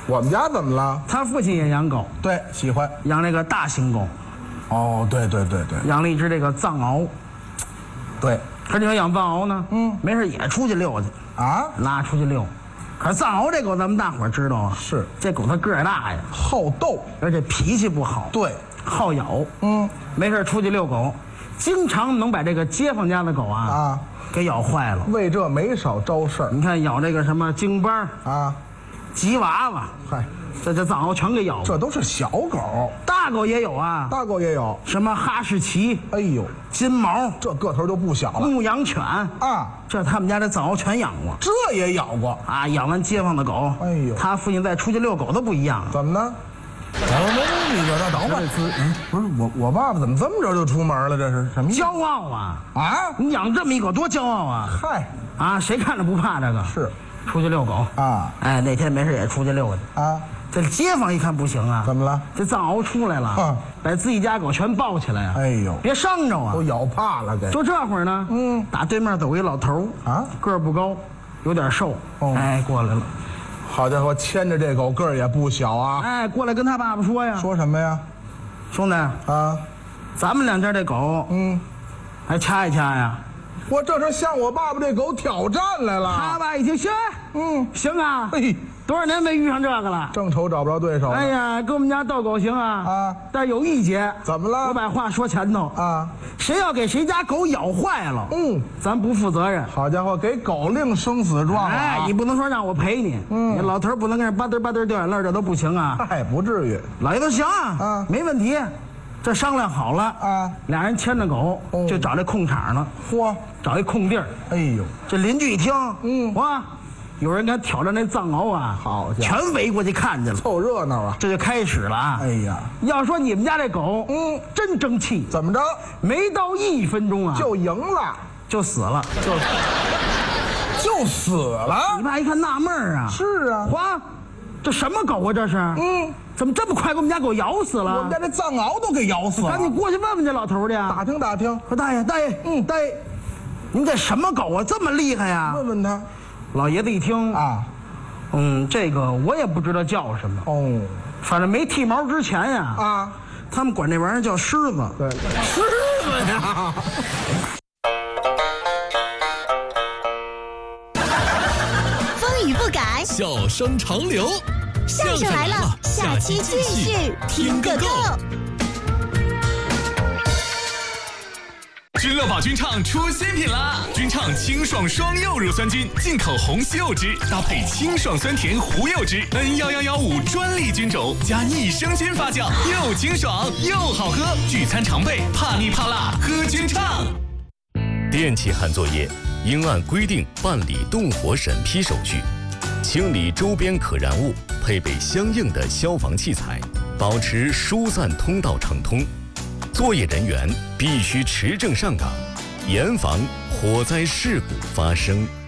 我们家怎么了？ 他父亲也养狗， 对，喜欢。 养那个大型狗， 哦，对对对对养了一只这个藏獒。 对。 可你说养藏獒呢？没事也出去溜去啊， 拉出去溜。可是藏獒这狗，咱们大伙儿知道啊， 是这狗它个儿大呀， 好斗， 而且脾气不好， 对， 好咬。没事出去遛狗，经常能把这个街坊家的狗啊给咬坏了。 为这没少招事儿。 你看咬这个什么京巴啊、 吉娃娃， 嗨， 这藏獒全给咬了。 这都是小狗， 大狗也有啊， 大狗也有。 什么哈士奇， 哎呦， 金毛， 这个头就不小了。 牧羊犬啊， 这他们家这藏獒全养过。 这也咬过啊，养完街坊的狗。 哎呦， 他父亲再出去遛狗都不一样。 怎么呢？你搁这等会儿，不是我爸爸怎么这么着就出门了？这是什么意思？ 骄傲啊！ 啊， 你养这么一狗多骄傲啊！ 嗨， 啊，谁看着不怕这个？ 是， 出去遛狗啊。 哎，那天没事也出去遛去啊。 这街坊一看不行啊， 怎么了？ 这藏獒出来了，把自己家狗全抱起来呀！ 哎呦， 别伤着啊！ 都咬怕了，给。 就这会儿呢，打对面走一老头啊， 个儿不高，有点瘦，哎，过来了。 好家伙，牵着这狗个儿也不小啊！ 哎，过来跟他爸爸说呀。 说什么呀？ 兄弟啊， 咱们两家这狗，还掐一掐呀？ 我这是向我爸爸这狗挑战来了。 他爸一听，行，行啊， 嘿， 多少年没遇上这个了， 正愁找不着对手。 哎呀，跟我们家斗狗行啊， 啊， 但是有一节， 怎么了？ 我把话说前头啊， 谁要给谁家狗咬坏了，咱不负责任。 好家伙，给狗令生死状了。 哎，你不能说让我赔你，你老头不能跟人吧嗒吧嗒掉眼泪，这都不行啊。 哎，不至于。 老爷子行啊，没问题。这商量好了啊，俩人牵着狗就找这空场了。 嚯， 找一空地儿。 哎呦， 这邻居一听，哇，有人敢挑战那藏獒啊， 好家伙， 全围过去看去了， 凑热闹啊。 这就开始了啊。 哎呀， 要说你们家这狗，真争气。 怎么着？ 没到1分钟啊， 就赢了， 就死了， 就死了。 你爸一看纳闷儿啊， 是啊， 哇，这什么狗啊这是？怎么这么快给我们家狗咬死了？ 我们家这藏獒都给咬死了。 赶紧过去问问这老头去啊！ 打听打听。 说大爷，大爷，大爷，您这什么狗啊，这么厉害呀？ 问问他。 老爷子一听啊，这个我也不知道叫什么哦，反正没剃毛之前呀啊，他们管这玩意儿叫狮子。 对，狮子呀。 风雨不改， 笑声长流。 相声来了，下期继续听个够。 君乐宝君畅出新品啦！君畅清爽双柚乳酸菌，进口红西柚汁，搭配清爽酸甜胡柚汁，N11115专利菌种，加益生菌发酵，又清爽又好喝。聚餐常备，怕腻怕辣，喝君畅。 电气焊作业应按规定办理动火审批手续，清理周边可燃物，配备相应的消防器材，保持疏散通道畅通。作业人员必须持证上岗，严防火灾事故发生。